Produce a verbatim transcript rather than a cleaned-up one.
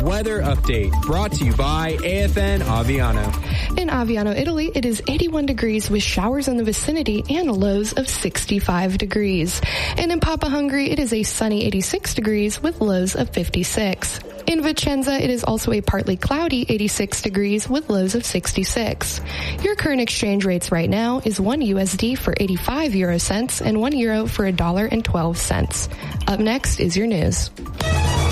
weather update brought to you by A F N Aviano. In Aviano, Italy, it is eighty-one degrees with showers in the vicinity and lows of sixty-five degrees. And in Papa, Hungary, it is a sunny eighty-six degrees with lows of fifty-six. In Vicenza, it is also a partly cloudy eighty-six degrees with lows of sixty-six. Your current exchange rates right now is one U S D for eighty-five euro cents and one euro for a dollar and twelve cents. Up next is your news.